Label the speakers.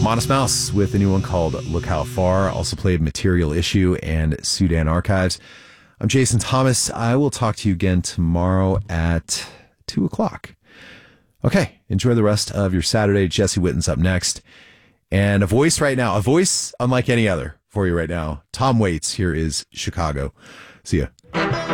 Speaker 1: Modest Mouse with a new one called Look How Far. Also played Material Issue and Sudan Archives. I'm Jason Thomas. I will talk to you again tomorrow at 2 o'clock. Okay, enjoy the rest of your Saturday. Jesse Witten's up next. And a voice right now, a voice unlike any other for you right now. Tom Waits, here is Chicago. See ya.